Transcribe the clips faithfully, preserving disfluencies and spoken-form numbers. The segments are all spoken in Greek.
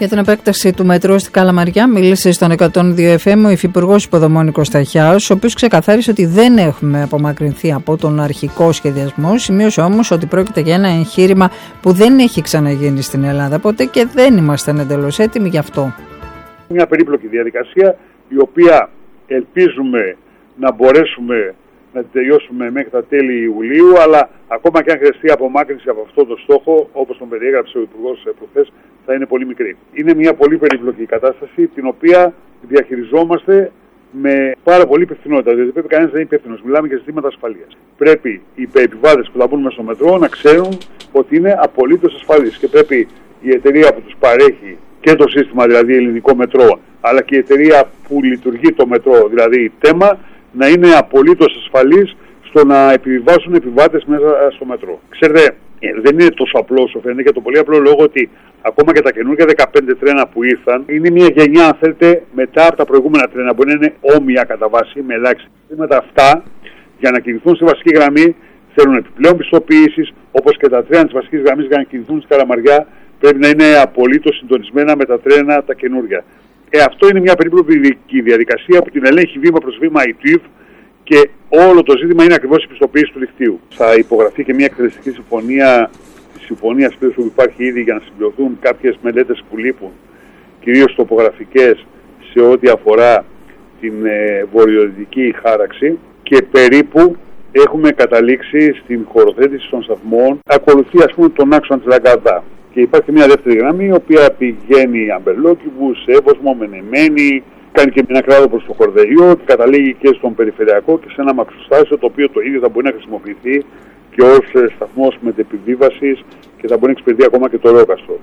Για την επέκταση του μετρό στην Καλαμαριά μίλησε στον εκατόν δύο εφ εμ ο Υφυπουργός Υποδομών Νίκος Ταχιάος, ο οποίος ξεκαθάρισε ότι δεν έχουμε απομακρυνθεί από τον αρχικό σχεδιασμό. Σημείωσε όμως ότι πρόκειται για ένα εγχείρημα που δεν έχει ξαναγίνει στην Ελλάδα ποτέ και δεν ήμασταν εντελώς έτοιμοι γι' αυτό. Μια περίπλοκη διαδικασία, η οποία ελπίζουμε να μπορέσουμε να την τελειώσουμε μέχρι τα τέλη Ιουλίου, αλλά ακόμα και αν χρειαστεί απομάκρυνση από αυτό το στόχο, όπως τον περιέγραψε ο Υπουργός προχθές, θα είναι πολύ μικρή. Είναι μια πολύ περίπλοκη κατάσταση, την οποία διαχειριζόμαστε με πάρα πολύ υπευθυνότητα, διότι πρέπει κανένας να είναι υπεύθυνος. Μιλάμε για ζητήματα ασφαλείας. Πρέπει οι επιβάτες που θα μπουν μέσα στο μετρό να ξέρουν ότι είναι απολύτως ασφαλείς και πρέπει η εταιρεία που τους παρέχει και το σύστημα, δηλαδή ελληνικό μετρό, αλλά και η εταιρεία που λειτουργεί το μετρό, δηλαδή η ΤΕΜΑ, να είναι απολύτως ασφαλής στο να επιβιβάσουν επιβάτες μέσα στο μετρό. Ξέρετε, δεν είναι τόσο απλό όσο φαίνεται, για το πολύ απλό λόγο ότι ακόμα και τα καινούργια δεκαπέντε τρένα που ήρθαν είναι μια γενιά, αν θέλετε, μετά από τα προηγούμενα τρένα. Μπορεί να είναι όμοια κατά βάση, με ελάχιστα συστήματα. Αυτά για να κινηθούν στη βασική γραμμή θέλουν επιπλέον πιστοποίησεις, όπως και τα τρένα της βασικής γραμμής για να κινηθούν στη Καλαμαριά πρέπει να είναι απολύτως συντονισμένα με τα τρένα τα καινούργια. Ε, αυτό είναι μια περίπλοκη διαδικασία που την ελέγχει βήμα προς βήμα η τουίβ και όλο το ζήτημα είναι ακριβώς η πιστοποίηση του δικτύου. Θα υπογραφεί και μια εκτελεστική συμφωνία τη συμφωνία που υπάρχει ήδη για να συμπληρωθούν κάποιες μελέτες που λείπουν, κυρίως τοπογραφικές σε ό,τι αφορά την ε, βορειοδυτική χάραξη και περίπου έχουμε καταλήξει στην χωροθέτηση των σταθμών. Ακολουθεί ας πούμε τον άξονα της Λαγκαδά. Και υπάρχει μια δεύτερη γραμμή, η οποία πηγαίνει Αμπελόκηβου, Σέβοσμο, Μενεμένη, κάνει και ένα κράτο προς το Κορδελιό και καταλήγει και στον Περιφερειακό και σε ένα μαξοστάσιο, το οποίο το ίδιο θα μπορεί να χρησιμοποιηθεί και ως σταθμός μετεπιβίβασης και θα μπορεί να εξυπηρετεί ακόμα και το Ρόκαστρο.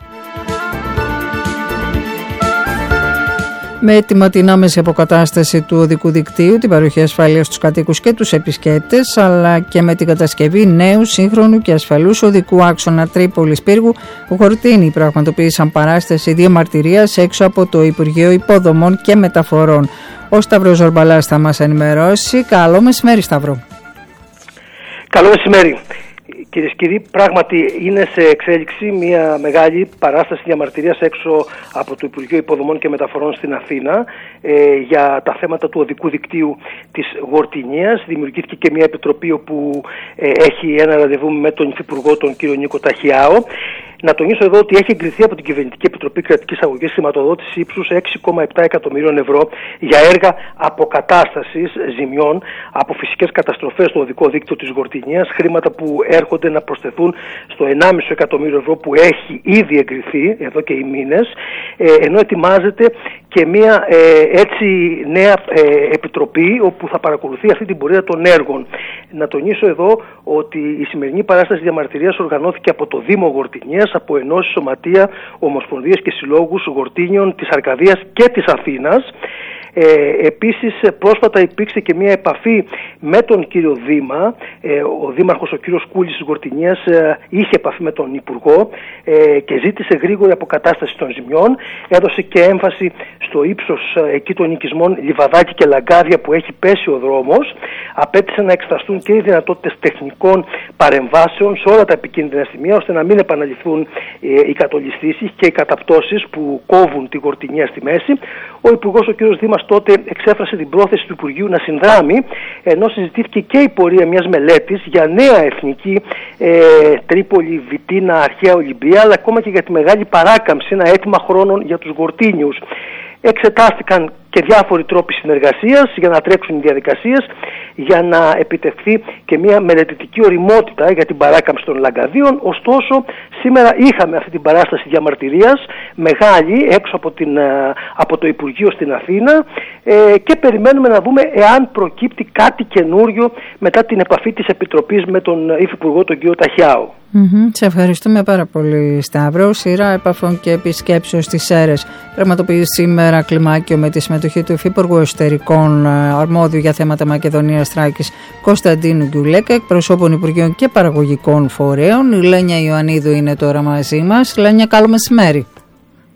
Με έτοιμα την άμεση αποκατάσταση του οδικού δικτύου, την παροχή ασφάλειας στους κατοίκους και τους επισκέπτες, αλλά και με την κατασκευή νέου, σύγχρονου και ασφαλούς οδικού άξονα Τρίπολης Πύργου, Γορτίνοι πραγματοποίησαν παράσταση διαμαρτυρίας έξω από το Υπουργείο Υποδομών και Μεταφορών. Ο Σταύρος Ζορμπαλάς θα μας ενημερώσει. Καλό μεσημέρι, Σταύρο. Καλό μεσημέρι. Κυρίες και κύριοι, πράγματι είναι σε εξέλιξη μια μεγάλη παράσταση διαμαρτυρίας έξω από το Υπουργείο Υποδομών και Μεταφορών στην Αθήνα ε, για τα θέματα του οδικού δικτύου της Γορτινίας. Δημιουργήθηκε και μια επιτροπή όπου ε, έχει ένα ραντεβού με τον Υφυπουργό, τον κύριο Νίκο Ταχιάο. Να τονίσω εδώ ότι έχει εγκριθεί από την Κυβερνητική Επιτροπή Κρατικής Αγωγής χρηματοδότηση ύψους έξι κόμμα επτά εκατομμυρίων ευρώ για έργα αποκατάστασης ζημιών από φυσικές καταστροφές στο οδικό δίκτυο της Γορτινίας. Χρήματα που έρχονται να προσθεθούν στο ενάμιση εκατομμύριο ευρώ που έχει ήδη εγκριθεί εδώ και οι μήνες, ε, ενώ ετοιμάζεται και μια ε, έτσι νέα ε, επιτροπή όπου θα παρακολουθεί αυτή την πορεία των έργων. Να τονίσω εδώ ότι η σημερινή παράσταση διαμαρτυρίας οργανώθηκε από το Δήμο Γορτινίας, από ενώσεις, σωματεία, ομοσπονδίες και συλλόγους Γορτίνιων της Αρκαδίας και της Αθήνας. Ε, επίσης πρόσφατα υπήρξε και μια επαφή με τον κύριο Δήμα. Ε, ο Δήμαρχος ο κύριος Κούλης της Γορτινίας ε, είχε επαφή με τον Υπουργό ε, και ζήτησε γρήγορη αποκατάσταση των ζημιών. Έδωσε και έμφαση στο ύψος ε, εκεί των οικισμών Λιβαδάκι και Λαγκάδια που έχει πέσει ο δρόμος. Απέτησε να εξεταστούν και οι δυνατότητες τεχνικών παρεμβάσεων σε όλα τα επικίνδυνα σημεία ώστε να μην επαναληφθούν ε, οι κατολιστήσεις και οι καταπτώσεις που κόβουν τη Γορτινία στη μέση. Ο Υπουργός ο κύριος Δήμας τότε εξέφρασε την πρόθεση του Υπουργείου να συνδράμει, ενώ συζητήθηκε και η πορεία μιας μελέτης για νέα εθνική ε, Τρίπολη, Βιτίνα, Αρχαία Ολυμπία, αλλά ακόμα και για τη μεγάλη παράκαμψη, ένα αίτημα χρόνων για τους Γορτίνιους. Εξετάστηκαν και διάφοροι τρόποι συνεργασίας για να τρέξουν οι διαδικασίες, για να επιτευχθεί και μια μελετητική οριμότητα για την παράκαμψη των Λαγκαδίων. Ωστόσο, σήμερα είχαμε αυτή την παράσταση διαμαρτυρίας μεγάλη έξω από, την, από το Υπουργείο στην Αθήνα ε, και περιμένουμε να δούμε εάν προκύπτει κάτι καινούριο μετά την επαφή της Επιτροπής με τον Υφυπουργό, τον κύριο Ταχιάο. Mm-hmm. Σε ευχαριστούμε πάρα πολύ, Σταύρο. Σειρά επαφών και επισκέψεων στις Σέρρες πραγματοποιεί σήμερα κλιμάκιο με τη συμμετοχή του Υφυπουργού Εσωτερικών αρμόδιου για θέματα Μακεδονίας Θράκης Κωνσταντίνου Γκιουλέκα, εκπροσώπων Υπουργείων και Παραγωγικών Φορέων. Η Λένια Ιωαννίδου είναι τώρα μαζί μας. Λένια, καλό μεσημέρι.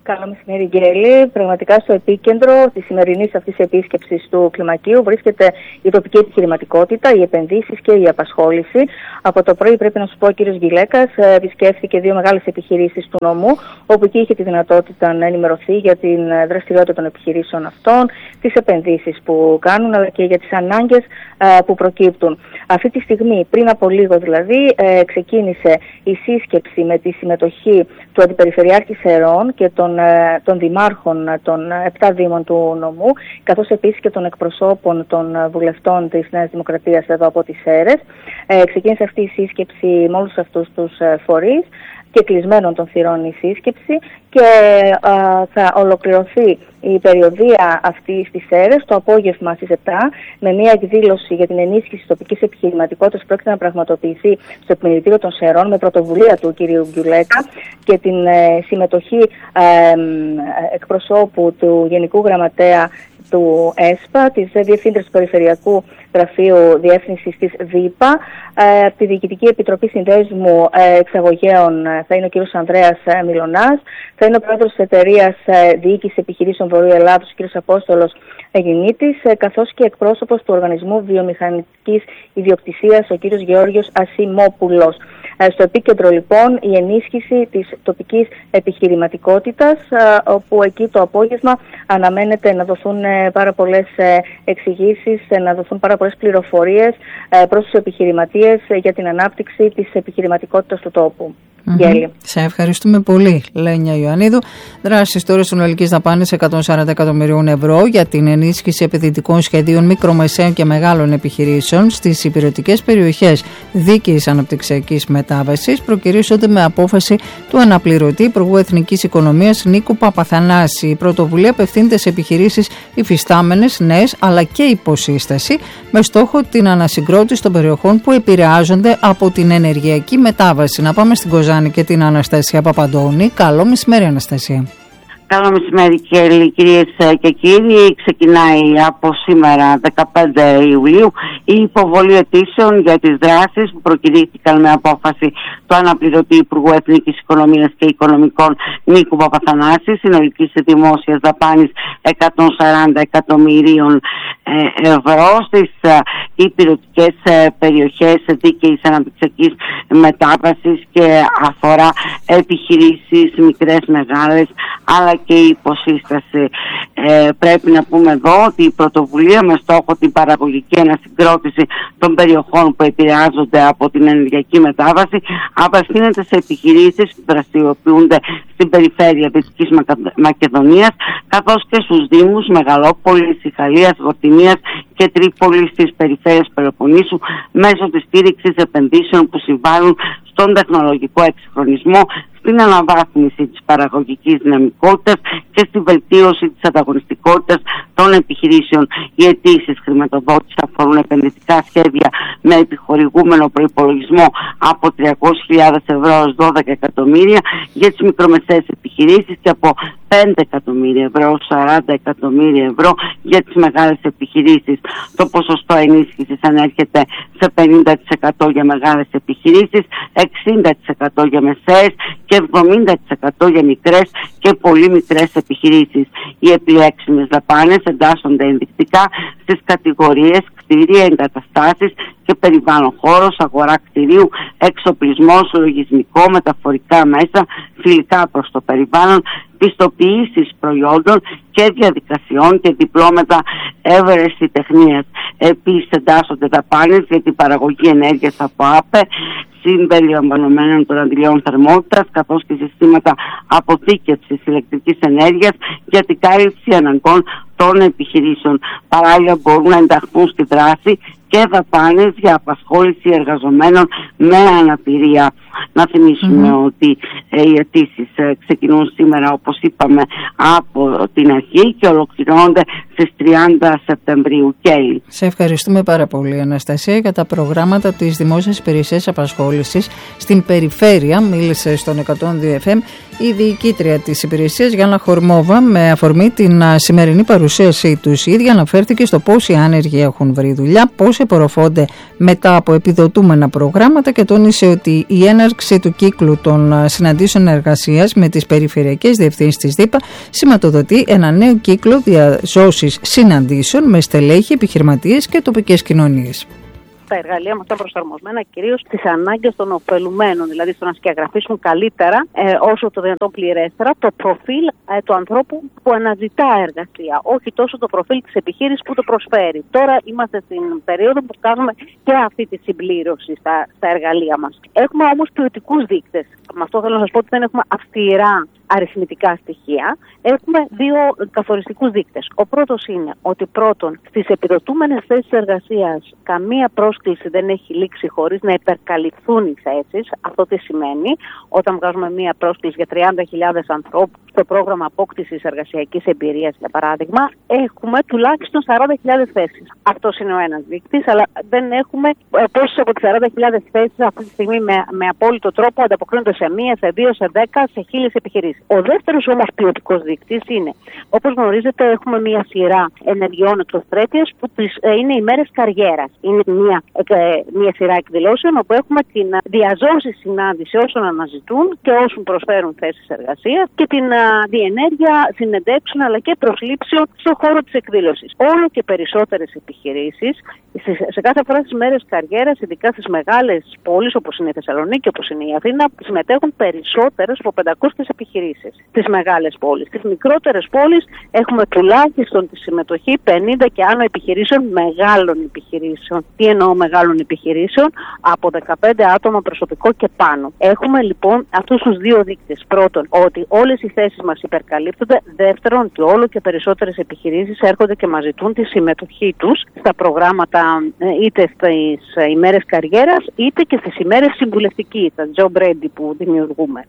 Καλό μεσημέρι, Γκέλη. Πραγματικά στο επίκεντρο της σημερινής αυτής επίσκεψης του κλιμακίου βρίσκεται η τοπική επιχειρηματικότητα, οι επενδύσεις και η απασχόληση. Από το πρωί, πρέπει να σου πω, ο κύριος Γκυλέκας επισκέφθηκε δύο μεγάλες επιχειρήσεις του νομού, όπου εκεί είχε τη δυνατότητα να ενημερωθεί για την δραστηριότητα των επιχειρήσεων αυτών, τις επενδύσεις που κάνουν, αλλά και για τις ανάγκες που προκύπτουν. Αυτή τη στιγμή, πριν από λίγο δηλαδή, ξεκίνησε η σύσκεψη με τη συμμετοχή του Αντιπεριφερειάρχη Σερών και των, των δημάρχων των επτά δήμων του νομού, καθώς επίσης και των εκπροσώπων των βουλευτών της Νέας Δημοκρατίας εδώ από τις Σέρρες. Ε, ξεκίνησε αυτή η σύσκεψη με όλους αυτούς τους φορείς και κλεισμένων των θυρών η σύσκεψη και α, θα ολοκληρωθεί η περιοδία αυτή στις Σέρρες το απόγευμα στις επτά με μια εκδήλωση για την ενίσχυση της τοπικής επιχειρηματικότητας που πρόκειται να πραγματοποιηθεί στο Επιμελητήριο των Σερών με πρωτοβουλία του κ. Γκουλέκα και την ε, συμμετοχή ε, ε, εκπροσώπου του Γενικού Γραμματέα του ΕΣΠΑ, της Διευθύντριας του Περιφερειακού Γραφείου Διεύθυνσης της ΔΥΠΑ, ε, από τη Διοικητική Επιτροπή Συνδέσμου ε, Εξαγωγέων ε, θα είναι ο κ. Ανδρέας ε, Μιλωνάς, θα είναι ο πρόεδρος της Εταιρείας ε, Διοίκησης Επιχειρήσεων Βορείου Ελλάδος, ο κ. Απόστολος Εγινήτης, ε, καθώς και εκπρόσωπος του Οργανισμού Βιομηχανικής Ιδιοκτησίας, ο κ. Γεώργιος Ασημόπουλος. Στο επίκεντρο λοιπόν η ενίσχυση της τοπικής επιχειρηματικότητας, όπου εκεί το απόγευμα αναμένεται να δοθούν πάρα πολλές εξηγήσεις, να δοθούν πάρα πολλές πληροφορίες προς τους επιχειρηματίες για την ανάπτυξη της επιχειρηματικότητας του τόπου. Mm-hmm. Σε ευχαριστούμε πολύ, Λένια Ιωαννίδου. Δράσεις τώρα συνολικής δαπάνης εκατόν σαράντα εκατομμυρίων ευρώ για την ενίσχυση επενδυτικών σχεδίων μικρομεσαίων και μεγάλων επιχειρήσεων στις υπηρετικές περιοχές δίκαιης αναπτυξιακής μετάβασης προκυρήσονται με απόφαση του αναπληρωτή Υπουργού Εθνικής Οικονομίας Νίκου Παπαθανάση. Η πρωτοβουλία απευθύνεται σε επιχειρήσεις υφιστάμενες, νέες αλλά και υποσύσταση, με στόχο την ανασυγκρότηση των περιοχών που επηρεάζονται από την ενεργειακή μετάβαση. Να πάμε στην Κοζάνη και την Αναστασία Παπαντώνη. Καλό μεσημέρι, Αναστασία. Καλό μεσημέρι, κυρίες και κύριοι. Ξεκινάει από σήμερα δεκαπέντε Ιουλίου η υποβολή αιτήσεων για τις δράσεις που προκηρύχθηκαν με απόφαση του αναπληρωτή Υπουργού Εθνικής Οικονομίας και Οικονομικών Νίκου Παπαθανάση, συνολικής δημόσιας δαπάνης εκατόν σαράντα εκατομμυρίων ευρώ στις υπηρετικές περιοχές δίκαιης αναπτυξιακής μετάβασης και αφορά επιχειρήσεις μικρές, μεγάλες αλλά και η υποσύσταση. Ε, πρέπει να πούμε εδώ ότι η πρωτοβουλία με στόχο την παραγωγική ανασυγκρότηση των περιοχών που επηρεάζονται από την ενεργειακή μετάβαση απευθύνεται σε επιχειρήσεις που δραστηριοποιούνται στην περιφέρεια Δυτικής Μακεδονίας, καθώς και στους Δήμους Μεγαλόπολης, Ιχαλίας, Γορτινίας και Τρίπολης της περιφέρειας Πελοποννήσου μέσω της στήριξης επενδύσεων που συμβάλλουν στον τεχνολογικό εξυγχρονισμό, στην αναβάθμιση της παραγωγικής δυναμικότητας και στη βελτίωση της ανταγωνιστικότητας των επιχειρήσεων. Οι αιτήσεις χρηματοδότησης αφορούν επενδυτικά σχέδια με επιχορηγούμενο προϋπολογισμό από τριακόσιες χιλιάδες ευρώ έως δώδεκα εκατομμύρια για τις μικρομεσαίες επιχειρήσεις και από πέντε εκατομμύρια ευρώ έως σαράντα εκατομμύρια ευρώ για τις μεγάλες επιχειρήσεις. Το ποσοστό ενίσχυσης ανέρχεται σε πενήντα τοις εκατό για μεγάλες επιχειρήσεις, εξήντα τοις εκατό για μεσαίες και εβδομήντα τοις εκατό για μικρές και πολύ μικρές επιχειρήσεις. Οι επιλέξιμες δαπάνες εντάσσονται ενδεικτικά στις κατηγορίες κτίρια, εγκαταστάσεις και περιβάλλον, χώρος, αγορά κτηρίου, εξοπλισμός, λογισμικό, μεταφορικά μέσα, φιλικά προς το περιβάλλον, πιστοποιήσεις προϊόντων και διαδικασιών και διπλώματα ευρεσιτεχνίας. Επίσης εντάσσονται δαπάνες για την παραγωγή ενέργειας από ΑΠΕ, συμπεριλαμβανομένων των αντιλιών θερμότητας, καθώς και συστήματα αποθήκευσης ηλεκτρικής ενέργειας για την κάλυψη αναγκών των επιχειρήσεων. Παράλληλα μπορούν να ενταχθούν στη δράση και δαπάνες για απασχόληση εργαζομένων με αναπηρία. Να θυμίσουμε mm-hmm. ότι ε, οι αιτήσεις ε, ξεκινούν σήμερα, όπως είπαμε, από την αρχή και ολοκληρώνονται στις τριάντα Σεπτεμβρίου. Κέλλη. Σε ευχαριστούμε πάρα πολύ, Αναστασία, για τα προγράμματα της Δημόσιας Υπηρεσίας Απασχόλησης στην περιφέρεια. Μίλησε στον εκατόν δύο εφ εμ η διοικήτρια της υπηρεσίας Γιάννα Χορμόβα με αφορμή την σημερινή παρουσίασή τους. Η ίδια αναφέρθηκε στο πώς οι άνεργοι έχουν βρει δουλειά, πώς επορροφώνται μετά από επιδοτούμενα προγράμματα και τόνισε ότι η έναρξη έναρξη του κύκλου των συναντήσεων εργασίας με τις περιφερειακές διευθύνσεις της ΔΥΠΑ σηματοδοτεί ένα νέο κύκλο διαζώσης συναντήσεων με στελέχη, επιχειρηματίες και τοπικές κοινωνίες. Τα εργαλεία μας ήταν προσαρμοσμένα κυρίως στις ανάγκες των ωφελουμένων, δηλαδή στο να σκιαγραφίσουν καλύτερα, ε, όσο το δυνατόν πληρέστερα, το προφίλ ε, του ανθρώπου που αναζητά εργασία, όχι τόσο το προφίλ της επιχείρησης που το προσφέρει. Τώρα είμαστε στην περίοδο που κάνουμε και αυτή τη συμπλήρωση στα, στα εργαλεία μας. Έχουμε όμως ποιοτικούς δείκτες. Με αυτό θέλω να σας πω ότι δεν έχουμε αυστηρά αριθμητικά στοιχεία. Έχουμε δύο καθοριστικούς δείκτες. Ο πρώτος είναι ότι πρώτον, στις επιδοτούμενες θέσεις εργασίας καμία πρόσκληση δεν έχει λήξει χωρίς να υπερκαλυφθούν οι θέσεις. Αυτό τι σημαίνει? Όταν βγάζουμε μία πρόσκληση για τριάντα χιλιάδες ανθρώπους στο πρόγραμμα απόκτησης εργασιακής εμπειρίας, για παράδειγμα, έχουμε τουλάχιστον σαράντα χιλιάδες θέσεις. Αυτός είναι ο ένας δείκτης, αλλά δεν έχουμε πόσες από τις σαράντα χιλιάδες θέσεις αυτή τη στιγμή με, με απόλυτο τρόπο ανταποκρίνονται σε μία, σε δύο, σε δέκα, σε χίλιες επιχειρήσεις. Ο δεύτερος όμως ποιοτικός δείκτης είναι, όπως γνωρίζετε, έχουμε μία σειρά ενεργειών εκτοστρέφειας που τις, ε, είναι οι μέρες καριέρας. Είναι μία, ε, μία σειρά εκδηλώσεων όπου έχουμε την διαζώση συνάντηση όσων αναζητούν και όσων προσφέρουν θέσεις εργασίας και την α, διενέργεια συνεντεύξεων αλλά και προσλήψεων στον χώρο της εκδήλωσης. Όλο και περισσότερες επιχειρήσεις σε, σε κάθε φορά στις μέρες καριέρας, ειδικά στις μεγάλες πόλεις όπως είναι η Θεσσαλονίκη, όπως είναι η Αθήνα, συμμετέχουν περισσότερες από πεντακόσιες επιχειρήσεις. Στις μεγάλες πόλεις. Στις μικρότερες πόλεις έχουμε τουλάχιστον τη συμμετοχή πενήντα και άνω επιχειρήσεων, μεγάλων επιχειρήσεων. Τι εννοώ μεγάλων επιχειρήσεων? Από δεκαπέντε άτομα προσωπικό και πάνω. Έχουμε λοιπόν αυτούς τους δύο δείκτες. Πρώτον, ότι όλες οι θέσεις μας υπερκαλύπτονται. Δεύτερον, ότι όλο και περισσότερες επιχειρήσεις έρχονται και μας ζητούν τη συμμετοχή τους στα προγράμματα είτε στις ημέρες καριέρας είτε και στις ημέρες συμβουλευτικής, τα job ready που δημιουργούμε.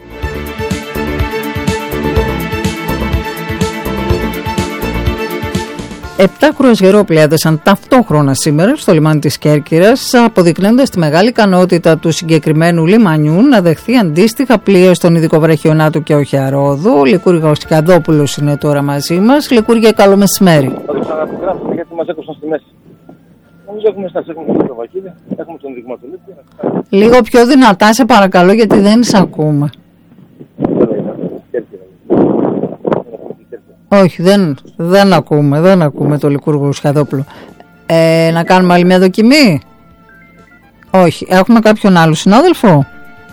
Επτά κρουαζιερόπλοια έδεσαν ταυτόχρονα σήμερα στο λιμάνι της Κέρκυρας, αποδεικνύοντας τη μεγάλη ικανότητα του συγκεκριμένου λιμανιού να δεχθεί αντίστοιχα πλοία στον Ειδικοβραχιονάτο και Οχιαρόδου. Λικούργος Καδόπουλος είναι τώρα μαζί μας. Λικούργε, καλό μεσημέρι. Θα το ξαναπογράφουμε γιατί μας έκοψαν στη μέση. Νομίζω έχουμε στα σέκουντα στο Βακίδη, έχουμε τον δειγματολήπτη. Λίγο πιο δυνατά σε παρακαλώ γιατί δεν σε ακούμε. Όχι, δεν, δεν ακούμε, δεν ακούμε το Λικούργο Σχαδόπουλο. Ε, να κάνουμε άλλη μια δοκιμή. Όχι, έχουμε κάποιον άλλο συνάδελφο.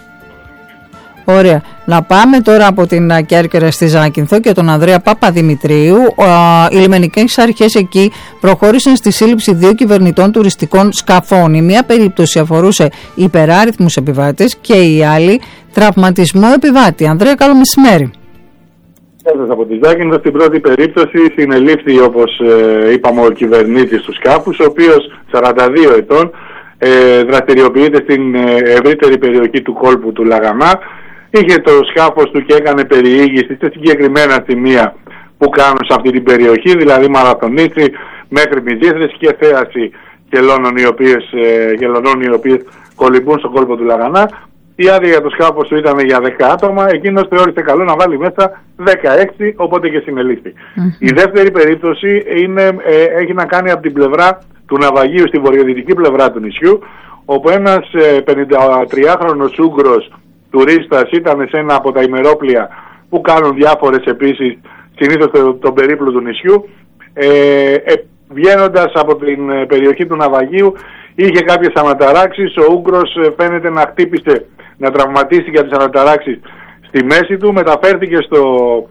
Ωραία. Να πάμε τώρα από την Κέρκυρα στη Ζάκυνθο και τον Ανδρέα Παπαδημητρίου. Οι λιμενικές αρχές εκεί προχώρησαν στη σύλληψη δύο κυβερνητών τουριστικών σκαφών. Η μία περίπτωση αφορούσε υπεράριθμους επιβάτες και η άλλη τραυματισμό επιβάτη. Ανδρέα, καλό μεσημέρι. Από τη Ζάκυνθο, στην πρώτη περίπτωση συνελήφθη, όπως ε, είπαμε, ο κυβερνήτης του σκάφους, ο οποίος σαράντα δύο ετών ε, δραστηριοποιείται στην ε, ευρύτερη περιοχή του κόλπου του Λαγαμά. Είχε το σκάφος του και έκανε περιήγηση σε συγκεκριμένα σημεία που κάνουν σε αυτή την περιοχή, δηλαδή Μαραθονίτσι μέχρι Μυζήθρες και θέαση χελώνων οι οποίες, ε, χελωνών οι οποίες κολυμπούν στον κόλπο του Λαγανά. Η άδεια για το σκάφος του ήταν για δέκα άτομα, εκείνος θεώρησε καλό να βάλει μέσα δεκαέξι, οπότε και συνελήφθη. Mm-hmm. Η δεύτερη περίπτωση είναι, ε, έχει να κάνει από την πλευρά του ναυαγίου, στη βορειοδυτική πλευρά του νησιού, όπου ένας ε, πενηντατριάχρονος Ούγγρος τουρίστας ήταν σε ένα από τα ημερόπλια που κάνουν διάφορες επίσης, συνήθως τον το περίπλου του νησιού, ε, ε, βγαίνοντας από την ε, περιοχή του ναυαγίου, είχε κάποιες αναταράξεις. Ο Ούγγρος ε, φαίνεται να χτύπησε, να τραυματίστηκε από τις αναταράξεις στη μέση του, μεταφέρθηκε στο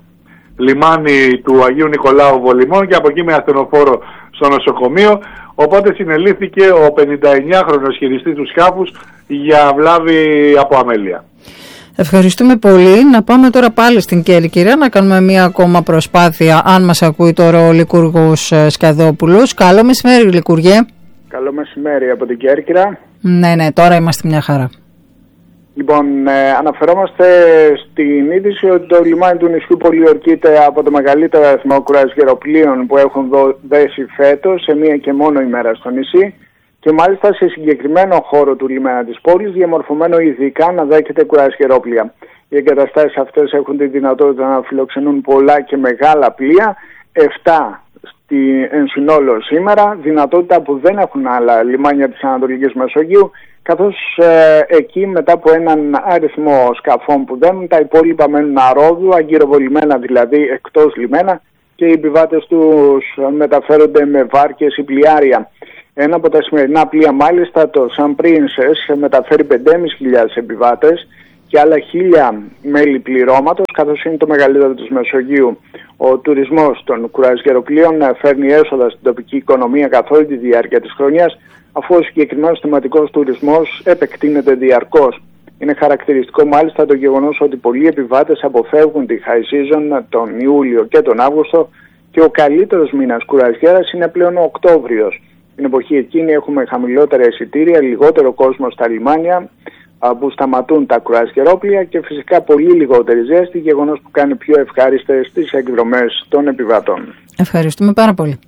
λιμάνι του Αγίου Νικολάου Βολιμών και από εκεί με ασθενοφόρο στο νοσοκομείο, οπότε συνελήφθηκε ο πενηνταεννιάχρονος χειριστής του σκάφους για βλάβη από αμέλεια. Ευχαριστούμε πολύ. Να πάμε τώρα πάλι στην Κέρκυρα να κάνουμε μία ακόμα προσπάθεια, αν μας ακούει τώρα ο Λικούργος Σκαδόπουλος. Καλό μεσημέρι, Λικούργε. Καλό μεσημέρι από την Κέρκυρα. Ναι, ναι, τώρα είμαστε μια χαρά. Λοιπόν, ε, αναφερόμαστε στην είδηση ότι το λιμάνι του νησιού πολιορκείται από το μεγαλύτερο αριθμό κρουαζιεροπλοίων που έχουν δέσει φέτος σε μία και μόνο ημέρα στο νησί και μάλιστα σε συγκεκριμένο χώρο του λιμένα της πόλης, διαμορφωμένο ειδικά να δέχεται κρουαζιερόπλοια. Οι εγκαταστάσεις αυτές έχουν τη δυνατότητα να φιλοξενούν πολλά και μεγάλα πλοία, επτά στη, εν συνόλο σήμερα, δυνατότητα που δεν έχουν άλλα λιμάνια της Ανατολικής Μεσογείου καθώς ε, εκεί μετά από έναν αριθμό σκαφών που δένουν, τα υπόλοιπα μένουν αρόδου, αγκυροβολημένα δηλαδή εκτός λιμένα, και οι επιβάτες τους μεταφέρονται με βάρκες ή πλοιάρια. Ένα από τα σημερινά πλοία, μάλιστα, το Sun Princess, μεταφέρει πεντέμισι χιλιάδες επιβάτες και άλλα χίλια μέλη πληρώματος, καθώς είναι το μεγαλύτερο της Μεσογείου. Ο τουρισμός των κουραζιεροπλοίων φέρνει έσοδα στην τοπική οικονομία καθ' όλη τη διάρκεια της χρονιάς, αφού ο συγκεκριμένος θεματικός τουρισμός επεκτείνεται διαρκώς. Είναι χαρακτηριστικό μάλιστα το γεγονός ότι πολλοί επιβάτες αποφεύγουν τη high season τον Ιούλιο και τον Αύγουστο και ο καλύτερος μήνας κουραζιέρας είναι πλέον ο Οκτώβριος. Την εποχή εκείνη έχουμε χαμηλότερα εισιτήρια, λιγότερο κόσμο στα λιμάνια που σταματούν τα κουραζιερόπλοια και φυσικά πολύ λιγότερη ζέστη, γεγονός που κάνει πιο ευχάριστες τις εκδρομές των επιβατών. Ευχαριστούμε πάρα πολύ.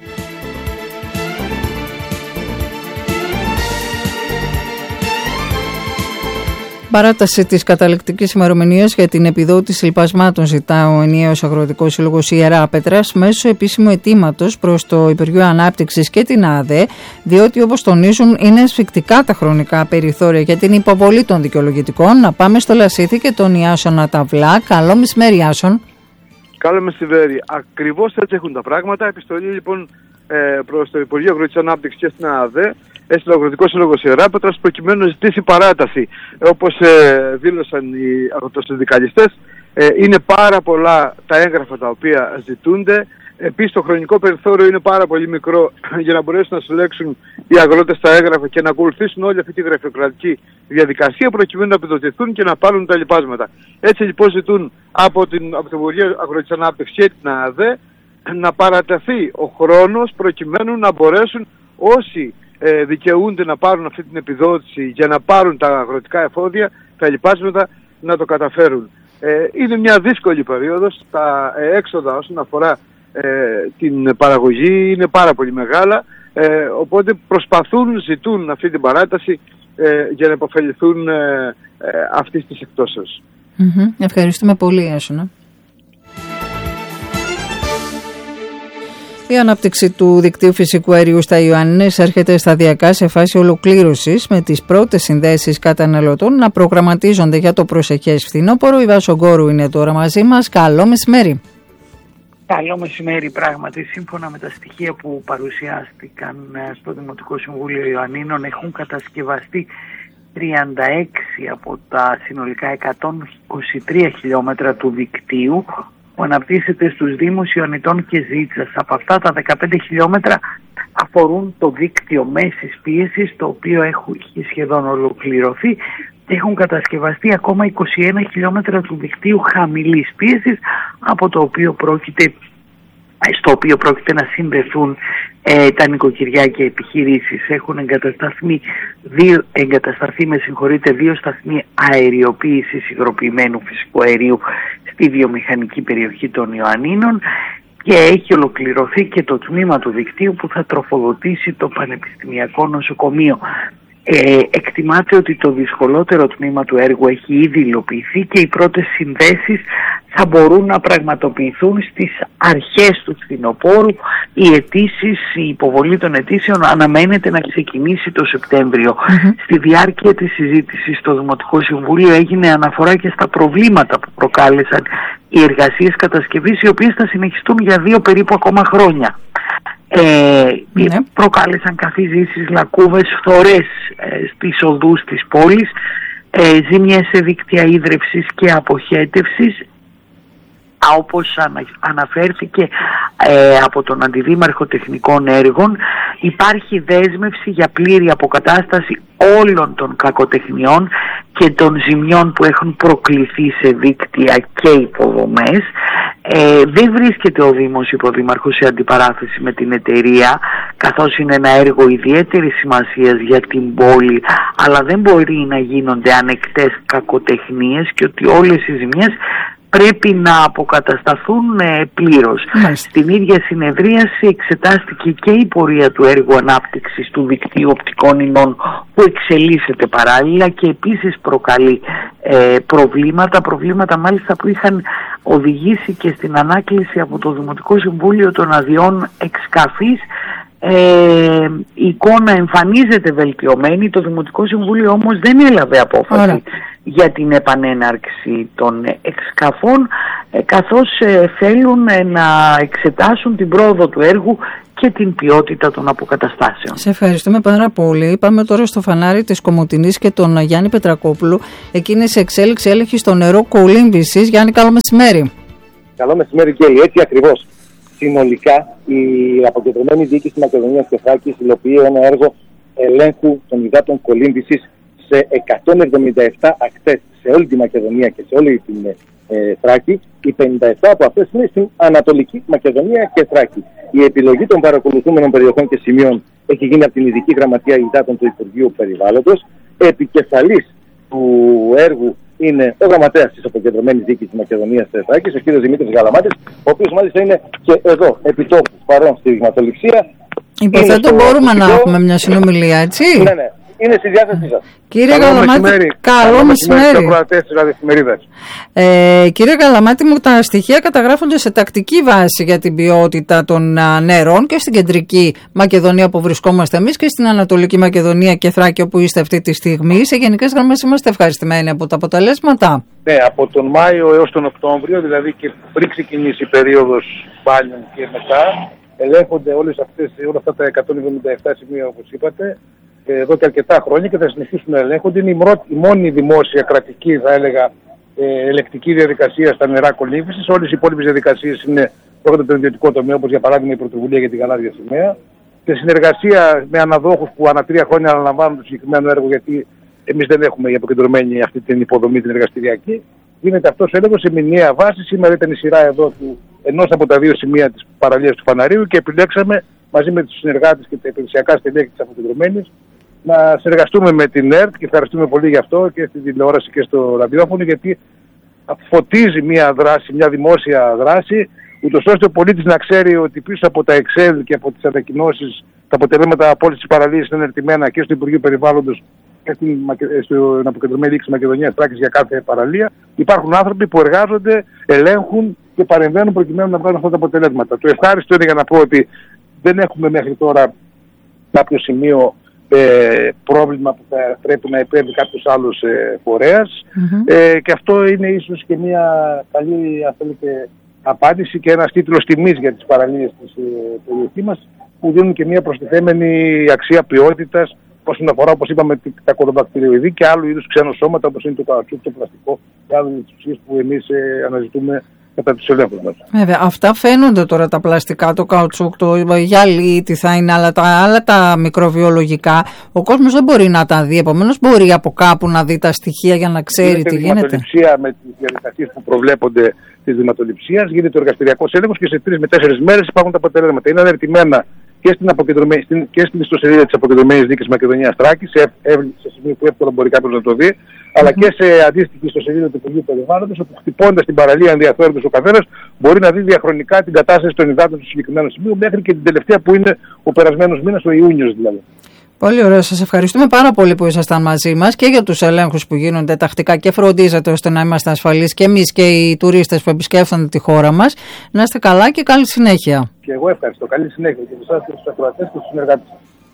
Παράταση της καταληκτικής ημερομηνίας για την επιδότηση λιπασμάτων ζητά ο ενιαίος Αγροτικός Σύλλογος Ιεράπετρας μέσω επίσημου αιτήματος προς το Υπουργείο Ανάπτυξης και την ΑΔΕ, διότι όπως τονίζουν είναι ασφικτικά τα χρονικά περιθώρια για την υποβολή των δικαιολογητικών. Να πάμε στο Λασίθι και τον Ιάσονα Ταυλά. Καλό μεσημέρι, Ιάσον. Καλό μεσημέρι. Ακριβώς έτσι έχουν τα πράγματα. Επιστολή λοιπόν προς το Υπουργείο Αγροτικής Ανάπτυξης και στην ΑΔΕ, έστειλε ο Αγροτικός Σύλλογος Ιεράπετρας προκειμένου να ζητήσει παράταση. Όπως ε, δήλωσαν οι αγροτοσυνδικαλιστές, ε, είναι πάρα πολλά τα έγγραφα τα οποία ζητούνται. Επίσης το χρονικό περιθώριο είναι πάρα πολύ μικρό για να μπορέσουν να συλλέξουν οι αγρότες τα έγγραφα και να ακολουθήσουν όλη αυτή τη γραφειοκρατική διαδικασία προκειμένου να επιδοτηθούν και να πάρουν τα λοιπάσματα. Έτσι λοιπόν ζητούν από, την, από το Υπουργείο Αγροτικής Ανάπτυξης και την ΑΔΕ να παραταθεί ο χρόνος προκειμένου να μπορέσουν όσοι ε, δικαιούνται να πάρουν αυτή την επιδότηση για να πάρουν τα αγροτικά εφόδια, τα λοιπάσματα, να το καταφέρουν. Ε, είναι μια δύσκολη περίοδος, τα έξοδα όσον αφορά ε, την παραγωγή είναι πάρα πολύ μεγάλα, ε, οπότε προσπαθούν, ζητούν αυτή την παράταση ε, για να υποφεληθούν ε, ε, αυτής της εκτόσεως. Mm-hmm. Ευχαριστούμε πολύ, Άσονα. Η ανάπτυξη του δικτύου φυσικού αερίου στα Ιωάννινες έρχεται σταδιακά σε φάση ολοκλήρωσης, με τις πρώτες συνδέσεις καταναλωτών να προγραμματίζονται για το προσεχές φθινόπωρο. Η Βάσο Γκόρου είναι τώρα μαζί μας. Καλό μεσημέρι. Καλό μεσημέρι. Πράγματι, σύμφωνα με τα στοιχεία που παρουσιάστηκαν στο Δημοτικό Συμβούλιο Ιωαννίνων, έχουν κατασκευαστεί τριάντα έξι από τα συνολικά εκατόν είκοσι τρία χιλιόμετρα του δικτύου που αναπτύσσεται στους Δήμους Ιωνιτών και Ζήτσας. Από αυτά τα δεκαπέντε χιλιόμετρα αφορούν το δίκτυο μέσης πίεσης, το οποίο έχει σχεδόν ολοκληρωθεί. Έχουν κατασκευαστεί ακόμα είκοσι ένα χιλιόμετρα του δικτύου χαμηλής πίεσης, από το οποίο πρόκειται, στο οποίο πρόκειται να συνδεθούν ε, τα νοικοκυριά και επιχειρήσεις. Έχουν εγκατασταθεί, δύο, εγκατασταθεί με συγχωρείτε, δύο σταθμοί αεριοποίησης υγροποιημένου φυσικού αερίου στη βιομηχανική περιοχή των Ιωαννίνων και έχει ολοκληρωθεί και το τμήμα του δικτύου που θα τροφοδοτήσει το Πανεπιστημιακό Νοσοκομείο. Ε, εκτιμάται ότι το δυσκολότερο τμήμα του έργου έχει ήδη υλοποιηθεί και οι πρώτες συνδέσεις θα μπορούν να πραγματοποιηθούν στις αρχές του φθινοπόρου. Οι αιτήσεις, η υποβολή των αιτήσεων αναμένεται να ξεκινήσει το Σεπτέμβριο. Mm-hmm. Στη διάρκεια της συζήτησης στο Δημοτικό Συμβούλιο έγινε αναφορά και στα προβλήματα που προκάλεσαν οι εργασίες κατασκευής, οι οποίες θα συνεχιστούν για δύο περίπου ακόμα χρόνια. Ε, ναι. Προκάλεσαν καθυζήσεις, λακκούβες, φθορές ε, στις οδούς της πόλης, ε, ζημιές σε δίκτυα ίδρευσης και αποχέτευσης. Όπως αναφέρθηκε ε, από τον Αντιδήμαρχο Τεχνικών Έργων, υπάρχει δέσμευση για πλήρη αποκατάσταση όλων των κακοτεχνιών και των ζημιών που έχουν προκληθεί σε δίκτυα και υποδομές. Ε, δεν βρίσκεται ο Δήμος Υποδήμαρχος σε αντιπαράθεση με την εταιρεία, καθώς είναι ένα έργο ιδιαίτερης σημασίας για την πόλη, αλλά δεν μπορεί να γίνονται ανεκτές κακοτεχνίες και ότι όλες οι ζημιές πρέπει να αποκατασταθούν ε, πλήρως. Mm. Στην ίδια συνεδρίαση εξετάστηκε και η πορεία του έργου ανάπτυξης του δικτύου οπτικών ινών που εξελίσσεται παράλληλα και επίσης προκαλεί ε, προβλήματα, προβλήματα μάλιστα που είχαν οδηγήσει και στην ανάκληση από το Δημοτικό Συμβούλιο των αδειών εξκαφής Ε, η εικόνα εμφανίζεται βελτιωμένη. Το Δημοτικό Συμβούλιο όμως δεν έλαβε απόφαση Άρα. για την επανέναρξη των εξκαφών, ε, καθώς ε, θέλουν ε, να εξετάσουν την πρόοδο του έργου και την ποιότητα των αποκαταστάσεων. Σε ευχαριστούμε πάρα πολύ. Πάμε τώρα στο φανάρι της Κομοτηνής και τον Γιάννη Πετρακόπουλου. Εκείνη σε εξέλιξη έλεγχη στο νερό κολύμβησης. Γιάννη, καλό μεσημέρι. Καλό μεσημέρι, Κέλλη. Έτσι ακριβώς. Συνολικά, η αποκεντρωμένη διοίκηση Μακεδονίας και Θράκης υλοποιεί ένα έργο ελέγχου των υδάτων κολύμβησης σε εκατόν εβδομήντα επτά ακτές σε όλη τη Μακεδονία και σε όλη την ε, Θράκη. Οι πενήντα επτά από αυτές είναι στην Ανατολική Μακεδονία και Θράκη. Η επιλογή των παρακολουθούμενων περιοχών και σημείων έχει γίνει από την Ειδική Γραμματεία Υδάτων του Υπουργείου Περιβάλλοντος. Επικεφαλής του έργου είναι ο γραμματέας της αποκεντρωμένης διοίκησης της Μακεδονίας της Θράκης, ο κ. Δημήτρης Γαλαμάτης, ο οποίος μάλιστα είναι και εδώ επιτόπου παρόν στη δειγματοληψία. Υποθέτω μπορούμε να έχουμε μια συνομιλία, έτσι. Ναι, ναι. Είναι στη διάθεσή σας. Κύριε Γαλαμάτη, καλό μεσημέρι. Ε, κύριε Γαλαμάτη, μου τα στοιχεία καταγράφονται σε τακτική βάση για την ποιότητα των α, νερών και στην κεντρική Μακεδονία που βρισκόμαστε εμείς και στην Ανατολική Μακεδονία και Θράκη όπου είστε αυτή τη στιγμή. Σε γενικές γραμμές είμαστε ευχαριστημένοι από τα αποτελέσματα. Ναι, από τον Μάιο έως τον Οκτώβριο, δηλαδή και πριν ξεκινήσει η περίοδος μπάνιων και μετά, ελέγχονται όλες αυτές, όλα αυτά τα εκατόν εβδομήντα επτά σημεία όπως είπατε, εδώ και αρκετά χρόνια και θα συνεχίσουν να ελέγχονται. Είναι η, μρω... η μόνη δημόσια κρατική, θα έλεγα, ε, ελεκτική διαδικασία στα νερά κολύμβησης. Όλες οι υπόλοιπες διαδικασίες είναι πρόκειται το ιδιωτικό τομέα, όπως για παράδειγμα η πρωτοβουλία για την γαλάζια σημαία. Σε συνεργασία με αναδόχους που ανά τρία χρόνια αναλαμβάνουν το συγκεκριμένο έργο, γιατί εμείς δεν έχουμε η αποκεντρωμένη αυτή την υποδομή την εργαστηριακή. Γίνεται αυτός ο έλεγχος σε μηνιαία βάση. Σήμερα ήταν η σειρά εδώ του ενός από τα δύο σημεία της παραλίας του Φαναρίου και επιλέξαμε μαζί με τους συνεργάτες και τα υπηρεσιακά στελέχη της αποκεντρωμένης να συνεργαστούμε με την ΕΡΤ και ευχαριστούμε πολύ γι' αυτό και στην τηλεόραση και στο ραδιόφωνο, γιατί φωτίζει μια δράση, μια δημόσια δράση, ούτως ώστε ο πολίτης να ξέρει ότι πίσω από τα Excel και από τις ανακοινώσεις τα αποτελέσματα από όλες τις παραλίες είναι εναρτημένα και στο Υπουργείο Περιβάλλοντος και στην, στην αποκεντρωμένη διοίκηση Μακεδονίας Θράκης για κάθε παραλία. Υπάρχουν άνθρωποι που εργάζονται, ελέγχουν και παρεμβαίνουν προκειμένου να βγάλουν αυτά τα αποτελέσματα. Το ευχάριστο είναι για να πω ότι δεν έχουμε μέχρι τώρα κάποιο σημείο Ε, πρόβλημα που θα πρέπει να επέμβει κάποιος άλλος ε, φορέας mm-hmm. ε, και αυτό είναι ίσως και μια καλή, αν θέλετε, απάντηση και ένας τίτλος τιμής για τις παραλίες της ε, περιοχής μας, που δίνουν και μια προστιθέμενη αξία ποιότητας όσον αφορά, όπως είπαμε, τα κοδοβακτηριοειδή και άλλου είδους ξένο σώματα όπως είναι το καουτσούκ, το πλαστικό και άλλες ουσίες που εμείς ε, αναζητούμε κατά τους ελέγχους μας. Βέβαια, αυτά φαίνονται τώρα τα πλαστικά, το καουτσούκ, το γυαλί, τι θα είναι, αλλά τα άλλα τα μικροβιολογικά, ο κόσμος δεν μπορεί να τα δει, επομένως μπορεί από κάπου να δει τα στοιχεία για να ξέρει γίνεται τι γίνεται. Δειγματοληψία με τις διαδικασίες που προβλέπονται της δειγματοληψίας, γίνεται ο εργαστηριακός έλεγχος και σε τρεις με τέσσερις μέρες υπάρχουν τα αποτελέσματα. Είναι αναρτημένα και στην, και στην ιστοσελίδα της αποκεντρωμένης διοίκησης Μακεδονίας Θράκης, σε, σε σημείο που εύκολα μπορεί κάποιος να το δει, mm-hmm. αλλά και σε αντίστοιχη ιστοσελίδα του Υπουργείου Περιβάλλοντος, όπου χτυπώντας την παραλία ενδιαφέροντος ο καθένας μπορεί να δει διαχρονικά την κατάσταση των υδάτων του συγκεκριμένου σημείου μέχρι και την τελευταία που είναι ο περασμένος μήνας, ο Ιούνιος δηλαδή. Πολύ ωραία. Σας ευχαριστούμε πάρα πολύ που ήσασταν μαζί μας και για τους ελέγχους που γίνονται τακτικά και φροντίζετε ώστε να είμαστε ασφαλείς και εμείς και οι τουρίστες που επισκέφτονται τη χώρα μας. Να είστε καλά και καλή συνέχεια. Και εγώ ευχαριστώ. Καλή συνέχεια και εσάς και στους ακροατές και στους συνεργάτες.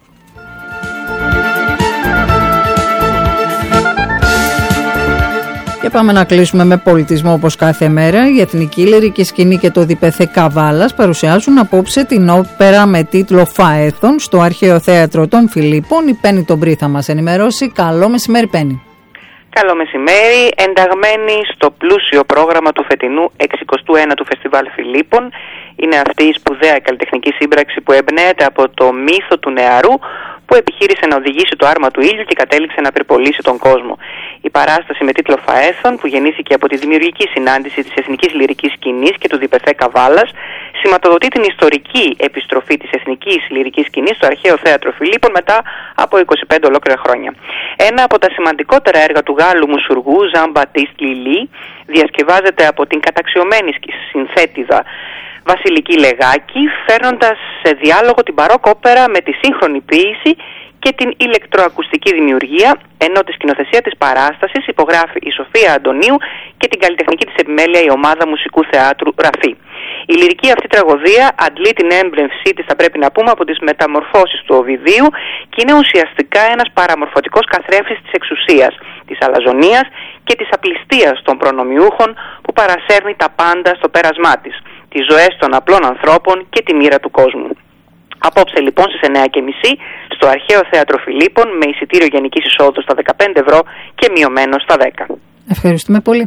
Και πάμε να κλείσουμε με πολιτισμό όπως κάθε μέρα. Η Εθνική Λυρική Σκηνή και το Διπεθέ Καβάλας παρουσιάζουν απόψε την όπερα με τίτλο Φαέθων στο Αρχαίο Θέατρο των Φιλίππων. Η Πέννη τον Πρί θα μας ενημερώσει. Καλό μεσημέρι, Πέννη. Καλό μεσημέρι. Ενταγμένη στο πλούσιο πρόγραμμα του φετινού εξηκοστού ένατου Φεστιβάλ Φιλίππων, είναι αυτή η σπουδαία καλλιτεχνική σύμπραξη που εμπνέεται από το μύθο του νεαρού που επιχείρησε να οδηγήσει το άρμα του ήλιου και κατέληξε να πυρπολίσει τον κόσμο. Η παράσταση με τίτλο Φαέθων, που γεννήθηκε από τη δημιουργική συνάντηση της Εθνικής Λυρικής Σκηνής και του Διπεθέ Καβάλας, σηματοδοτεί την ιστορική επιστροφή της Εθνικής Λυρικής Σκηνής στο Αρχαίο Θέατρο Φιλίππων μετά από είκοσι πέντε ολόκληρα χρόνια. Ένα από τα σημαντικότερα έργα του Γάλλου μουσουργού Ζαν Μπατίστ Λιλί διασκευάζεται από την καταξιωμένη συνθέτιδα Βασιλική Λεγάκη, φέρνοντας σε διάλογο την μπαρόκ όπερα με τη σύγχρονη ποίηση και την ηλεκτροακουστική δημιουργία, ενώ τη σκηνοθεσία της παράστασης υπογράφει η Σοφία Αντωνίου και την καλλιτεχνική της επιμέλεια η ομάδα μουσικού θεάτρου Ραφή. Η λυρική αυτή τραγωδία αντλεί την έμπνευσή της, θα πρέπει να πούμε, από τις μεταμορφώσεις του Οβιδίου και είναι ουσιαστικά ένας παραμορφωτικός καθρέφτης της εξουσίας, της αλαζονίας και της απληστίας των προνομιούχων που παρασέρνει τα πάντα στο πέρασμά της, τις ζωές των απλών ανθρώπων και τη μοίρα του κόσμου. Απόψε λοιπόν στις εννιά και μισή στο Αρχαίο Θέατρο Φιλίππων με εισιτήριο γενικής εισόδου στα δεκαπέντε ευρώ και μειωμένο στα δέκα. Ευχαριστούμε πολύ.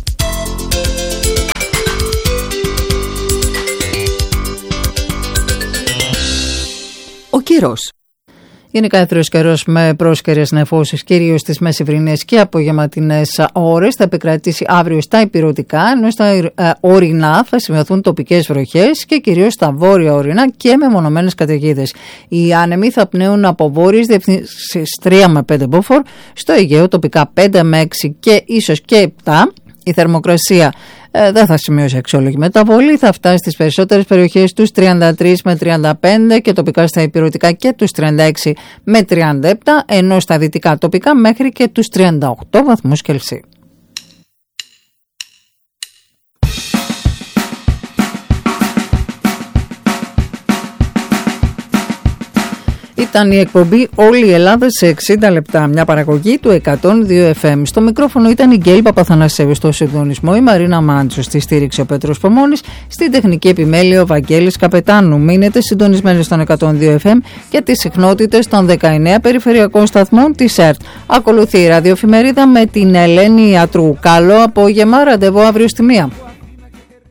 Ο καιρός. Είναι καθαρός καιρός με πρόσκαιρες νεφώσεις, κυρίως στις μεσημβρινές και απογευματινές ώρες. Θα επικρατήσει αύριο στα ηπειρωτικά, ενώ στα ε, ορεινά θα σημειωθούν τοπικές βροχές και κυρίως στα βόρεια ορεινά και μεμονωμένες καταιγίδες. Οι άνεμοι θα πνέουν από βόρειες διευθύνσεις τρία με πέντε μποφόρ, στο Αιγαίο τοπικά πέντε με έξι και ίσως και επτά. Η θερμοκρασία ε, δεν θα σημειώσει αξιόλογη μεταβολή, θα φτάσει στις περισσότερες περιοχές τους τριάντα τρία με τριάντα πέντε και τοπικά στα ηπειρωτικά και τους τριάντα έξι με τριάντα επτά, ενώ στα δυτικά τοπικά μέχρι και τους τριάντα οκτώ βαθμούς Κελσίου. Ήταν η εκπομπή «Όλη η Ελλάδα σε εξήντα λεπτά», μια παραγωγή του εκατόν δύο εφ εμ. Στο μικρόφωνο ήταν η Γκέλη Παπαθανασσέβη, στο συντονισμό η Μαρίνα Μάντσο, στη στήριξη ο Πέτρος Πομώνης, στην τεχνική επιμέλεια ο Βαγγέλης Καπετάνου. Μείνετε συντονισμένοι στον εκατόν δύο εφ εμ και τις συχνότητες των δεκαεννέα περιφερειακών σταθμών της ΕΡΤ. Ακολουθεί η ραδιοεφημερίδα με την Ελένη Ιατρού. Καλό απόγευμα, ραντεβού αύριο στη μία.